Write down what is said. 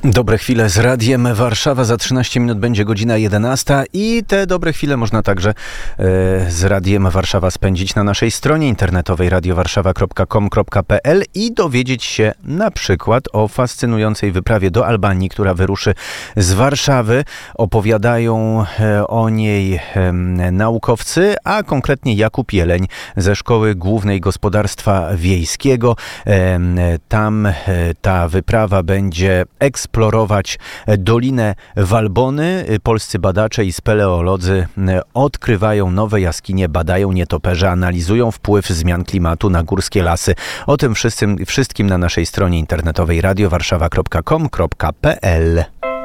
Dobre chwile z Radiem Warszawa. Za 13 minut będzie godzina 11 i te dobre chwile można także z Radiem Warszawa spędzić na naszej stronie internetowej radiowarszawa.com.pl i dowiedzieć się na przykład o fascynującej wyprawie do Albanii, która wyruszy z Warszawy. Opowiadają o niej naukowcy, a konkretnie Jakub Jeleń ze Szkoły Głównej Gospodarstwa Wiejskiego. Tam ta wyprawa będzie eksplorować Dolinę Walbony. Polscy badacze i speleolodzy odkrywają nowe jaskinie, badają nietoperze, analizują wpływ zmian klimatu na górskie lasy. O tym wszystkim na naszej stronie internetowej radiowarszawa.com.pl.